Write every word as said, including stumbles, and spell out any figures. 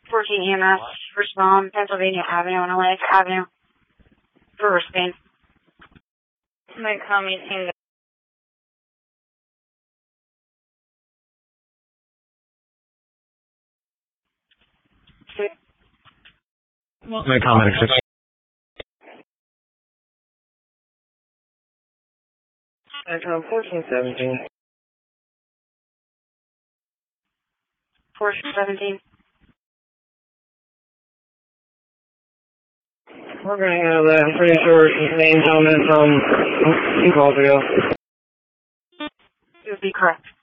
fourteen E M S, respond, Pennsylvania Avenue and Atlantic Avenue for Brisbane. My comment in My comment six. Echo fourteen seventeen. fourteen seventeen. We're going to handle that. I'm pretty sure his name gentleman from two calls ago. It would be correct.